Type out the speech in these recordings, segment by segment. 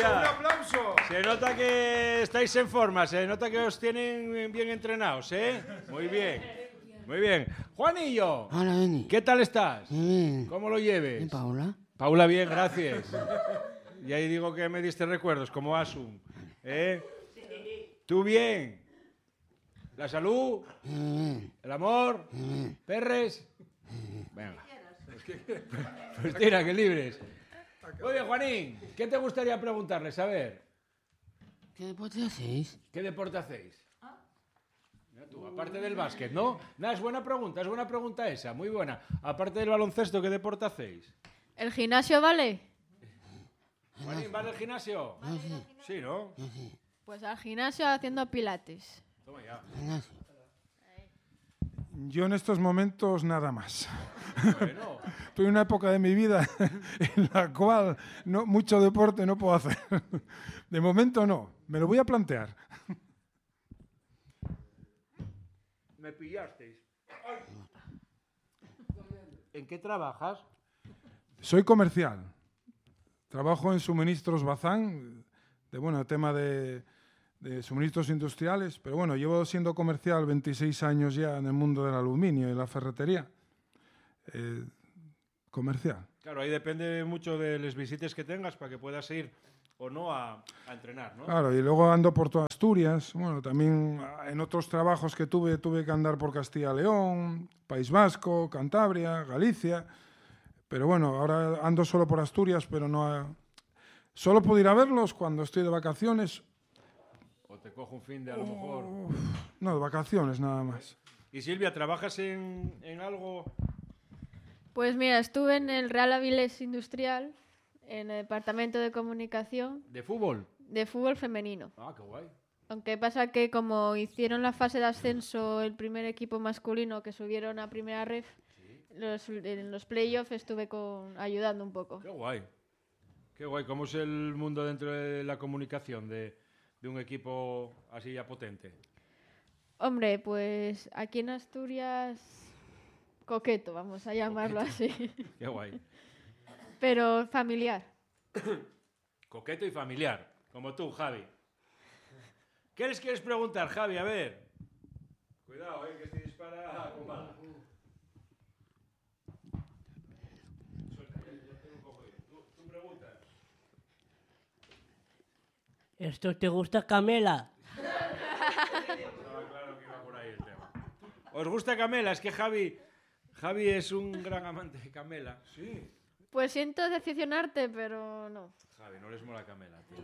ya. ¡Un aplauso! Se nota que estáis en forma, se nota que os tienen bien entrenados, ¿eh? Muy bien. Muy bien. Juanillo, Hola, Benny. ¿qué tal estás? Bien. ¿Cómo lo lleves? ¿Y Paula? Paula, bien, gracias. Y ahí digo que me diste recuerdos, como Asun. ¿Eh? ¿Tú bien? ¿La salud? ¿El amor? ¿Perres? Venga. Pues tira, que libres. Muy bien, Juanín, ¿qué te gustaría preguntarles? A ver. ¿Qué deporte hacéis? ¿Qué deporte hacéis? Mira tú, aparte del básquet, ¿no? Nada, es buena pregunta esa, muy buena. Aparte del baloncesto, ¿qué deporte hacéis? ¿El gimnasio vale? Juanín, ¿vas al gimnasio? Sí, ¿no? Pues al gimnasio haciendo pilates. Toma ya. Yo en estos momentos nada más. Bueno, Estoy en una época de mi vida en la cual mucho deporte no puedo hacer. De momento no, me lo voy a plantear. me pillasteis. ¿En qué trabajas? Soy comercial. Trabajo en suministros Bazán, tema de suministros industriales, pero bueno, llevo siendo comercial 26 años ya en el mundo del aluminio y la ferretería. Comercial. Claro, ahí depende mucho de las visitas que tengas para que puedas ir o no a entrenar, ¿no? Claro, y luego ando por toda Asturias. Bueno, también en otros trabajos que tuve que andar por Castilla y León, País Vasco, Cantabria, Galicia. Pero bueno, ahora ando solo por Asturias, pero no... Solo puedo ir a verlos cuando estoy de vacaciones. O te cojo un fin de a lo mejor. No, de vacaciones nada más. Y Silvia, ¿trabajas en algo? Pues mira, estuve en el Real Avilés Industrial, en el departamento de comunicación ¿De fútbol? de fútbol femenino. Ah, qué guay. Aunque pasa que como hicieron la fase de ascenso el primer equipo masculino que subieron a primera ref, en los playoffs estuve ayudando un poco. Qué guay. Qué guay. ¿Cómo es el mundo dentro de la comunicación de un equipo así ya potente? Hombre, pues aquí en Asturias, coqueto, vamos a llamarlo así. Qué guay. Pero familiar. Coqueto y familiar, como tú, Javi. ¿Qué les quieres preguntar, Javi? A ver. Cuidado, que si dispara con bala. Suelta, ya tengo un poco de... ¿Tú preguntas? ¿Esto te gusta, Camela? Estaba claro que iba por ahí el tema. ¿Os gusta Camela? Es que Javi es un gran amante de Camela. Sí. Pues siento decepcionarte, pero no. Javi, no les mola Camela, tío.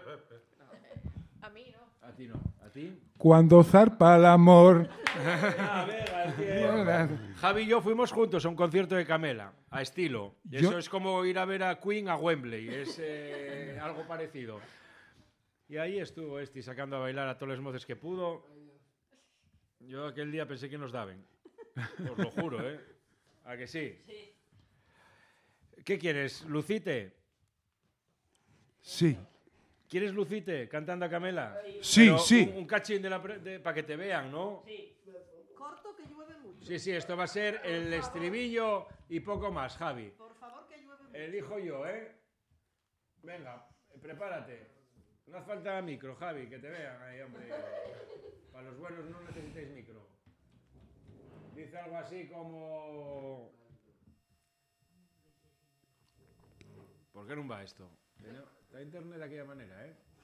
A mí no. A ti no. ¿A ti? Cuando zarpa el amor. A ver, Javi y yo fuimos juntos a un concierto de Camela, a estilo. Y eso es como ir a ver a Queen a Wembley. Es algo parecido. Y ahí estuvo sacando a bailar a todos los moces que pudo. Yo aquel día pensé que nos daban. Os lo juro, ¿eh? ¿A que sí? Sí. ¿Qué quieres? ¿Lucite? Sí. ¿Quieres Lucite cantando a Camela? Sí, Pero sí. Un cachín para que te vean, ¿no? Sí. Corto, que llueve mucho. Sí, esto va a ser el estribillo y poco más, Javi. Por favor, que llueve mucho. Elijo yo, ¿eh? Venga, prepárate. No hace falta micro, Javi, que te vean ahí, hombre. Para los buenos no necesitáis micro. Dice algo así como... ¿Por qué no va esto? Está internet de aquella manera, ¿eh?